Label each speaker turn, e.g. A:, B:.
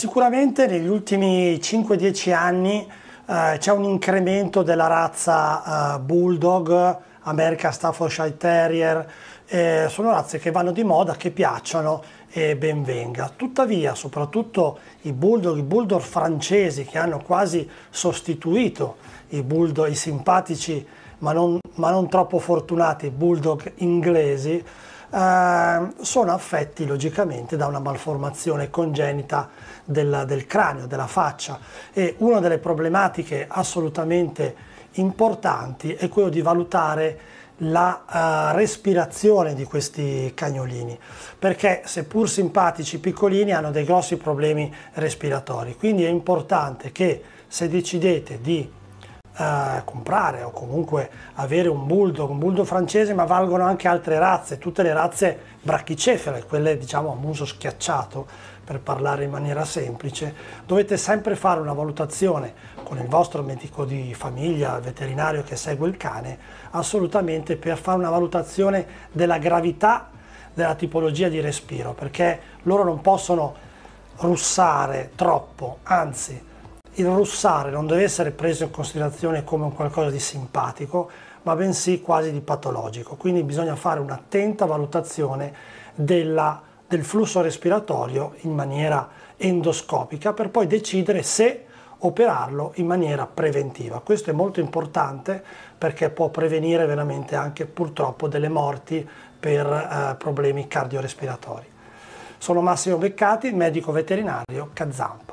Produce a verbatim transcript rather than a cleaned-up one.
A: sicuramente negli ultimi cinque dieci anni eh, c'è un incremento della razza eh, Bulldog, American Staffordshire Terrier, eh, sono razze che vanno di moda, che piacciono e ben venga. Tuttavia, soprattutto i Bulldog, i Bulldog francesi che hanno quasi sostituito i Bulldog, i simpatici ma non, ma non troppo fortunati Bulldog inglesi, eh, sono affetti logicamente da una malformazione congenita del, del cranio, della faccia, e una delle problematiche assolutamente importanti è quello di valutare la uh, respirazione di questi cagnolini, perché seppur simpatici piccolini hanno dei grossi problemi respiratori, quindi è importante che se decidete di Uh, comprare o comunque avere un bulldog, un bulldog francese, ma valgono anche altre razze, tutte le razze brachicefale, quelle diciamo a muso schiacciato, per parlare in maniera semplice, dovete sempre fare una valutazione con il vostro medico di famiglia, il veterinario che segue il cane, assolutamente, per fare una valutazione della gravità della tipologia di respiro, perché loro non possono russare troppo, anzi il russare non deve essere preso in considerazione come un qualcosa di simpatico, ma bensì quasi di patologico. Quindi bisogna fare un'attenta valutazione della, del flusso respiratorio in maniera endoscopica per poi decidere se operarlo in maniera preventiva. Questo è molto importante perché può prevenire veramente anche purtroppo delle morti per eh, problemi cardiorespiratori. Sono Massimo Beccati, medico veterinario K Z A M P.